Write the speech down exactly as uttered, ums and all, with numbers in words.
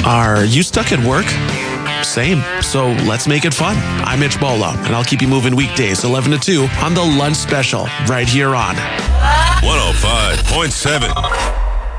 Are you stuck at work? Same. So let's make it fun. I'm Mitch Bolo, and I'll keep you moving weekdays eleven to two on the Lunch Special right here on one oh five point seven